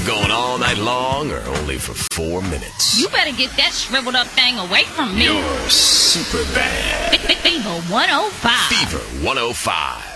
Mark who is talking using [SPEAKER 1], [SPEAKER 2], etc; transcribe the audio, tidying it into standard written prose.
[SPEAKER 1] Keep going all night long or only for 4 minutes?
[SPEAKER 2] You better get that shriveled up thing away from me.
[SPEAKER 1] You're super bad.
[SPEAKER 2] Fever 105.
[SPEAKER 1] Fever 105.